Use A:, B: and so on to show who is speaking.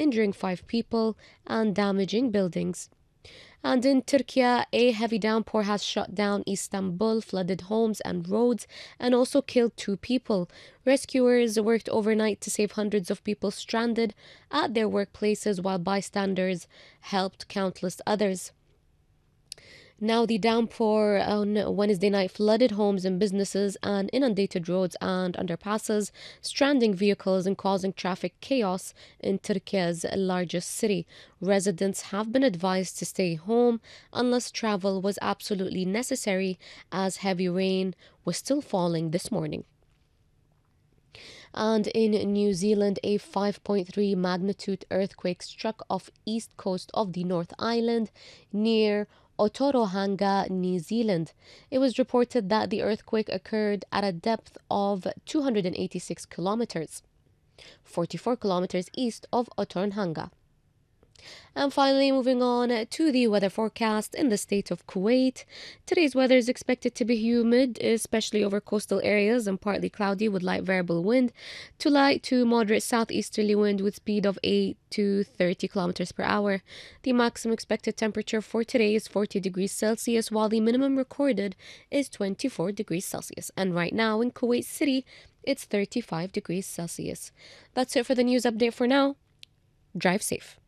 A: injuring 5 people and damaging buildings. And in Turkey, a heavy downpour has shut down Istanbul, flooded homes and roads, and also killed 2 people. Rescuers worked overnight to save hundreds of people stranded at their workplaces, while bystanders helped countless others. Now, the downpour on Wednesday night flooded homes and businesses and inundated roads and underpasses, stranding vehicles and causing traffic chaos in Turkey's largest city. Residents have been advised to stay home unless travel was absolutely necessary, as heavy rain was still falling this morning. And in New Zealand, a 5.3 magnitude earthquake struck off east coast of the North Island near Otorohanga, New Zealand. It was reported that the earthquake occurred at a depth of 286 kilometers, 44 kilometers east of Otorohanga. And finally, moving on to the weather forecast in the state of Kuwait. Today's weather is expected to be humid, especially over coastal areas, and partly cloudy with light variable wind to light to moderate southeasterly wind with speed of 8 to 30 kilometers per hour. The maximum expected temperature for today is 40 degrees Celsius, while the minimum recorded is 24 degrees Celsius. And right now in Kuwait City, it's 35 degrees Celsius. That's it for the news update for now. Drive safe.